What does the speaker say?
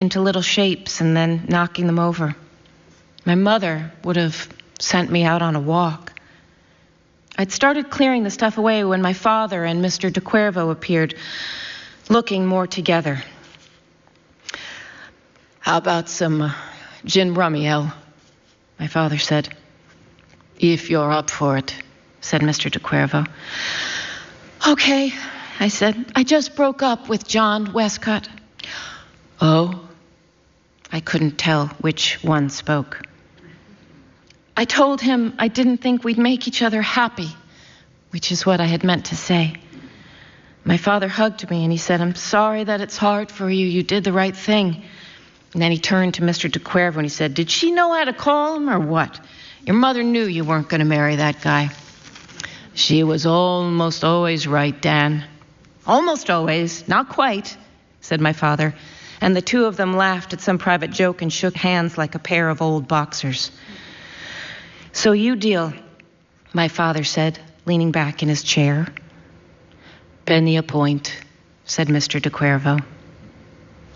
into little shapes and then knocking them over. My mother would have sent me out on a walk. I'd started clearing the stuff away when my father and Mr. de Cuervo appeared, looking more together. "How about some gin rummy, El?" my father said. "If you're up for it," said Mr. de Cuervo. "Okay," I said. "I just broke up with John Westcott." "Oh?" I couldn't tell which one spoke. I told him I didn't think we'd make each other happy, which is what I had meant to say. My father hugged me and he said, "I'm sorry that it's hard for you. You did the right thing." And then he turned to Mr. de Cuervo and he said, "Did she know how to call him or what? Your mother knew you weren't going to marry that guy." "She was almost always right, Dan." "Almost always, not quite," said my father. And the two of them laughed at some private joke and shook hands like a pair of old boxers. "So you deal," my father said, leaning back in his chair. "Penny a point," said Mr. de Cuervo.